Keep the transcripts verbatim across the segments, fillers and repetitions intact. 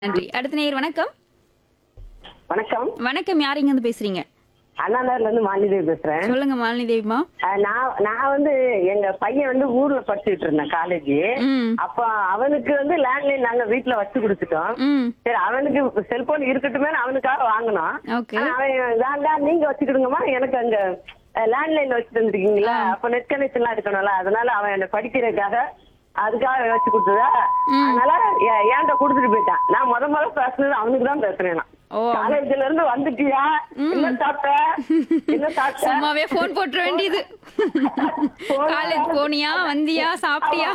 நன்றி. அடுத்த நேயர் வணக்கம். வணக்கம். வணக்கம். யார் இங்க இருந்து பேசுறீங்க? அண்ணா நகர்ல இருந்து மாலிதேவி பேசுறேன். சொல்லுங்க மாலினி தேவிமா. அஹ் நான் நான் வந்து எங்க பையன் வந்து ஊர்ல படிச்சுட்டு இருந்தேன் காலேஜ். ம். அப்ப அவனுக்கு வந்து லேண்ட்லைன் நாங்க வீட்டுல வச்சு கொடுத்துட்டோம். ம். சரி அவனுக்கு செல்போன் இருக்கட்டுமே அவனுக்காக வாங்கினோம். ஓகே. ஆனா அவன் வேண்டாம் நீங்க வச்சுக்கிடுங்கம்மா எனக்கு அங்க லேண்ட்லைன் வச்சு தந்துருக்கீங்களா அப்ப நெட் கனெக்ஷன் எல்லாம் இருக்கணும்ல அதனால அவன் என்ன படிக்கிறதுக்காக அதுக்காக வச்சு கொடுத்ததா அதனால ஏ- ஏன்ட்ட கொடுத்துட்டு போயிட்டான். நான் முத முதல்ல பேசுனது அவனுக்கு தான் பேசுறேன். நான் ஓ. காலேஜ்ல இருந்து வந்துட்டியா என்ன சாப்பிட்ட என்ன சாப்பிட்ட சும்மாவே போன் போட்டுற வேண்டியது. காலேஜ் போனியா வந்தியா சாப்பிட்டியா?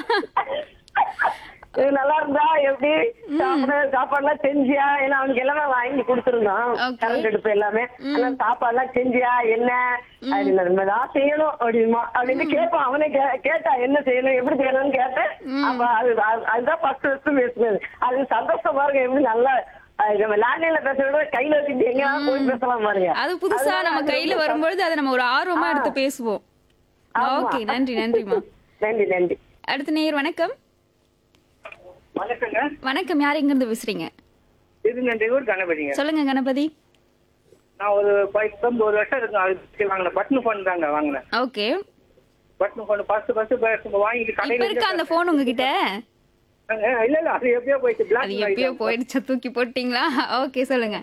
இது நல்லா இருந்தா எப்படி சாப்பிட சாப்பாடு எல்லாம் செஞ்சியா ஏன்னா அவனுக்கு எல்லாமே வாங்கி கொடுத்துருந்தோம். Okay. கரண்ட் அடுப்பு எல்லாமே ஆனா சாப்பாடு எல்லாம் செஞ்சியா என்ன அப்படின்னு நம்மதான் செய்யணும் அப்படிமா அப்படின்னு கேட்பான். அவனே கே- கேட்டா என்ன செய்யணும் எப்படி செய்யணும்னு கேட்டேன். அப்ப அது அது- அதுதான் ஃபர்ஸ்ட் ஃபர்ஸ்ட் பேசுனது. அது சந்தோஷமா இருக்கு எப்படி நல்லா அது நம்ம லேண்ட்லைன்ல பேசுறத விட கையில வச்சுட்டு எங்க போய் பேசலாம் பாருங்க. அது புதுசா அதனால நம்ம அது கையில ரொம்ப வரும்பொழுது அதை நம்ம ஒரு ஆர்வமா எடுத்து பேசுவோம். ஆமா. ஓகே. நன்றி நன்றிமா. நன்றி நன்றி. அடுத்த நேயர் வணக்கம். வணக்கங்க. வணக்கம். யார் இங்க இருந்து பேசுறீங்க? திருநெல்வேலூர் கணபதிங்க. சொல்லுங்க கணபதி. நான் ஒரு பத்து ஒரு வருஷம் இருக்கும் அது வாங்கினேன். பட்டன் போன் தாங்க வாங்கினேன். Okay. Button phone first first வாங்கிட்டு இப்ப கடையில இருக்கா அந்த போன் உங்ககிட்ட? இல்ல இல்ல அது எப்பயோ போயிடுச்சு. அது பிளாக் எப்பயோ போயிடுச்சு தூக்கி போட்டீங்களா? ஓகே சொல்லுங்க.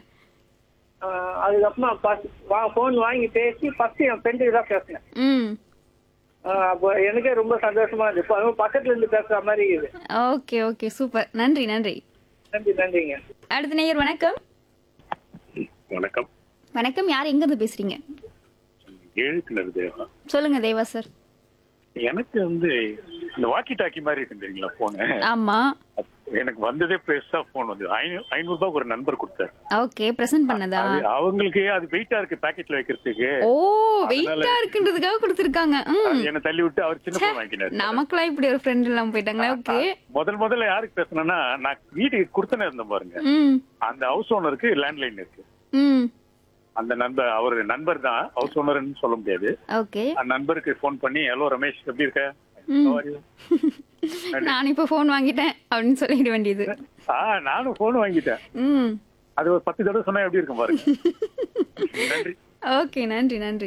அதுக்கப்புறமா போன் வாங்கி பேசி ஃபர்ஸ்ட் என் ஃப்ரெண்டுக்கு தான் பேசினேன். ம். ஆஹ் அப்போ எனக்கே ரொம்ப சந்தோஷமா இருந்துச்சு. இப்போ அதுவும் பக்கத்துல இருந்து பேசுற மாதிரி இருக்குது. Okay okay super. நன்றி நன்றி. நன்றி நன்றிங்க. அடுத்த நேயர் வணக்கம். வணக்கம். வணக்கம். யார் எங்க இருந்து பேசுறீங்க? எழுத்துனர் தேவா. சொல்லுங்க தேவா சார். எனக்கு வந்து இந்த வாக்கி டாக்கி மாதிரி இருக்கு தெரியுங்களா போனு. ஆமா. எனக்கு வந்ததே பெருசா போன் வந்து ஐநூறு ஐநூறு ரூபாய்க்கு ஒரு நண்பர் கொடுத்தாரு. ஓகே. பிரசன்ட் பண்ணதா? அது அவங்களுக்கு அது வெயிட்டா இருக்கு பாக்கெட்ல வைக்கிறதுக்கு. ஓ வெயிட்டா இருக்குன்றதுக்காக கொடுத்திருக்காங்க. ம். என்ன தள்ளி விட்டு அவர் சின்ன போன் வாங்கினாரு. நமக்குலாம் இப்படி ஒரு ஃப்ரெண்ட் இல்லாம போயிட்டாங்களா? ஓகே. முதல் முதல்ல யாருக்கு பேசுனேன்னா நான் வீட்டுக்கு கொடுத்தனே இருந்தேன் பாருங்க. ம். அந்த ஹவுஸ் ஓனருக்கு லேண்ட்லைன் இருக்கு. ம். அந்த நண்பர் அவர் நண்பர் தான் ஹவுஸ் ஓனர்னு சொல்ல முடியாது. ஓகே. அந்த நண்பருக்கு போன் பண்ணி ஹலோ ரமேஷ் எப்படி இருக்க? ம். How are you? நான் இப்ப போன் வாங்கிட்டேன் அப்படின்னு சொல்லிட வேண்டியது. ஆ நானும் போன் வாங்கிட்டேன். ம். அது ஒரு பத்து தடவை சொன்னா எப்படி இருக்கும் பாருங்க. நன்றி. ஓகே. நன்றி நன்றி.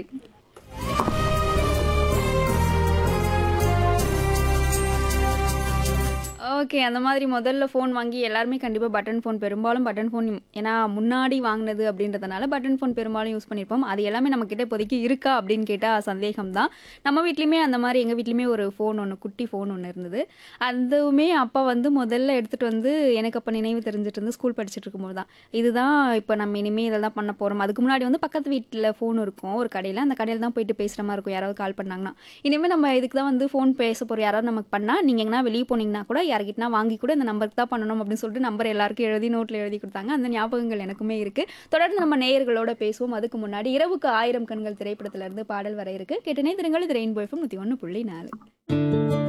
ஓகே. அந்த மாதிரி முதல்ல ஃபோன் வாங்கி எல்லாருமே கண்டிப்பாக பட்டன் ஃபோன் பெரும்பாலும் பட்டன் ஃபோன் ஏன்னா முன்னாடி வாங்கினது அப்படின்றதுனால பட்டன் ஃபோன் பெரும்பாலும் யூஸ் பண்ணியிருப்போம். அது எல்லாமே நம்மக்கிட்ட இப்போதைக்கு இருக்கா அப்படின்னு கேட்டால் சந்தேகம் தான். நம்ம வீட்லேயுமே அந்த மாதிரி எங்கள் வீட்லேயுமே ஒரு ஃபோன் ஒன்று குட்டி ஃபோன் ஒன்று இருந்தது. அதுவுமே அப்பா வந்து முதல்ல எடுத்துகிட்டு வந்து எனக்கு அப்போ நினைவு தெரிஞ்சிட்டு இருந்து ஸ்கூல் படிச்சுட்டு இருக்கும்போது தான் இதுதான் இப்போ நம்ம இனிமேல் இதெல்லாம் பண்ண போகிறோம். அதுக்கு முன்னாடி வந்து பக்கத்து வீட்டில் ஃபோன் இருக்கும் ஒரு கடையில். அந்த கடையில் தான் போயிட்டு பேசுகிற மாதிரி இருக்கும் யாராவது கால் பண்ணாங்கன்னா. இனிமேல் நம்ம இதுக்கு தான் வந்து ஃபோன் பேச போகிற யாராவது நமக்கு பண்ணால் நீங்கள் எங்கன்னா வெளியே போனீங்கன்னா கூட யார்கிட்டனா வாங்கி கூட இந்த நம்பருக்கு தான் பண்ணணும் அப்படின்னு சொல்லிட்டு நம்பர் எல்லாருக்கும் எழுதி நோட்டில் எழுதி கொடுத்தாங்க. அந்த ஞாபகங்கள் எனக்குமே இருக்குது. தொடர்ந்து நம்ம நேயர்களோட பேசுவோம். அதுக்கு முன்னாடி இரவுக்கு ஆயிரம் கண்கள் திரைப்படத்திலிருந்து பாடல் வர இருக்கு. கேட்டனே திருங்கள் இது ரெயின்போ எஃப்எம் நூற்றி ஒன்று புள்ளி நாலு.